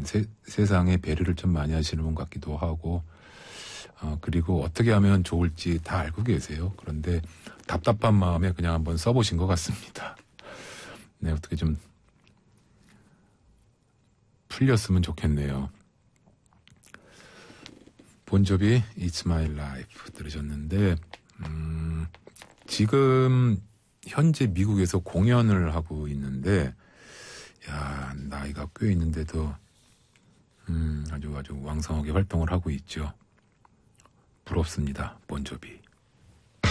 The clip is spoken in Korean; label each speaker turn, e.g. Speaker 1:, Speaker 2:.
Speaker 1: 세상에 배려를 좀 많이 하시는 분 같기도 하고, 그리고 어떻게 하면 좋을지 다 알고 계세요. 그런데 답답한 마음에 그냥 한번 써보신 것 같습니다. 네, 어떻게 좀 풀렸으면 좋겠네요. 본조비 It's My Life 들으셨는데, 지금 현재 미국에서 공연을 하고 있는데, 야, 나이가 꽤 있는데도 아주 왕성하게 활동을 하고 있죠. 부럽습니다. 본조비.